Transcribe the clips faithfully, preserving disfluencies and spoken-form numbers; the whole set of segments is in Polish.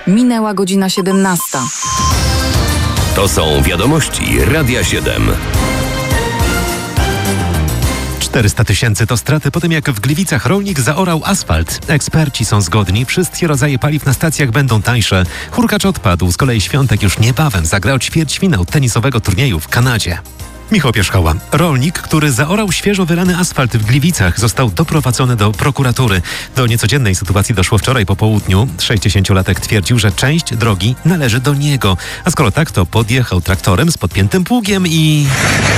Minęła godzina siedemnasta. To są wiadomości Radia siedem. czterysta tysięcy to straty po tym, jak w Gliwicach rolnik zaorał asfalt. Eksperci są zgodni, wszystkie rodzaje paliw na stacjach będą tańsze. Hurkacz odpadł, z kolei Świątek już niebawem zagrał ćwierćfinał tenisowego turnieju w Kanadzie. Michał Pierzchała. Rolnik, który zaorał świeżo wylany asfalt w Gliwicach, został doprowadzony do prokuratury. Do niecodziennej sytuacji doszło wczoraj po południu. sześćdziesięciolatek twierdził, że część drogi należy do niego. A skoro tak, to podjechał traktorem z podpiętym pługiem i...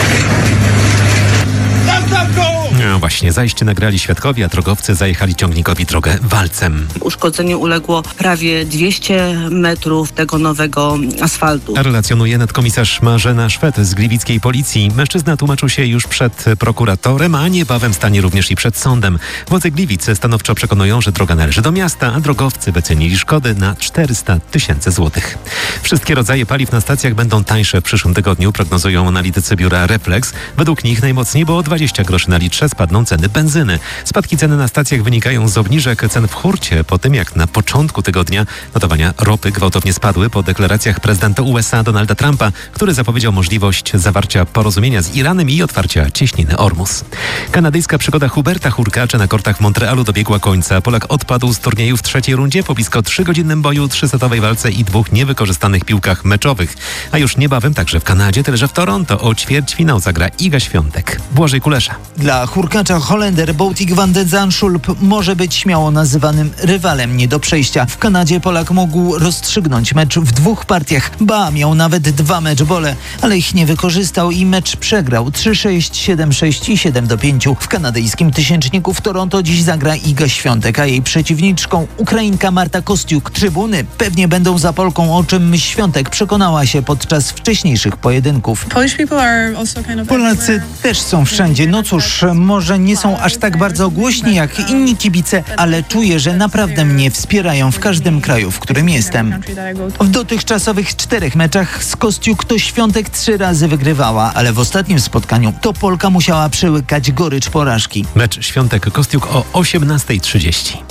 No właśnie, zajście nagrali świadkowie, a drogowcy zajechali ciągnikowi drogę walcem. Uszkodzeniu uległo prawie dwieście metrów tego nowego asfaltu. Relacjonuje nadkomisarz Marzena Szwed z gliwickiej policji. Mężczyzna tłumaczył się już przed prokuratorem, a niebawem stanie również i przed sądem. Władze Gliwic stanowczo przekonują, że droga należy do miasta, a drogowcy wycenili szkody na czterysta tysięcy złotych. Wszystkie rodzaje paliw na stacjach będą tańsze w przyszłym tygodniu, prognozują analitycy biura Reflex. Według nich najmocniej, bo o dwadzieścia groszy na litrze spadną ceny benzyny. Spadki ceny na stacjach wynikają z obniżek cen w hurcie po tym, jak na początku tygodnia notowania ropy gwałtownie spadły po deklaracjach prezydenta U S A Donalda Trumpa, który zapowiedział możliwość zawarcia porozumienia z Iranem i otwarcia cieśniny Ormus. Kanadyjska przygoda Huberta Hurkacza na kortach Montrealu dobiegła końca. Polak odpadł z turnieju w trzeciej rundzie po blisko trzygodzinnym boju, trzysetowej walce i dwóch niewykorzystanych piłkach meczowych. A już niebawem także w Kanadzie, tyle że w Toronto o ćwierćfinał zagra Iga Świątek. Błażej Kulesza. Dla Hurkacza Holender Botik van de Zandschulp może być śmiało nazywanym rywalem nie do przejścia. W Kanadzie Polak mógł rozstrzygnąć mecz w dwóch partiach. Ba, miał nawet dwa meczbole, ale ich nie wykorzystał i mecz przegrał trzy sześć, siedem sześć i siedem do pięciu. W kanadyjskim tysięczniku w Toronto dziś zagra Iga Świątek, a jej przeciwniczką Ukrainka Marta Kostiuk. Trybuny pewnie będą za Polką, o czym Świątek przekonała się podczas wcześniejszych pojedynków. Polacy też są wszędzie. No cóż, może nie są aż tak bardzo głośni jak inni kibice, ale czuję, że naprawdę mnie wspierają w każdym kraju, w którym jestem. W dotychczasowych czterech meczach z Kostiuk to Świątek trzy razy wygrywała, ale w ostatnim spotkaniu to Polka musiała przełykać gorycz porażki. Mecz Świątek-Kostiuk o osiemnasta trzydzieści.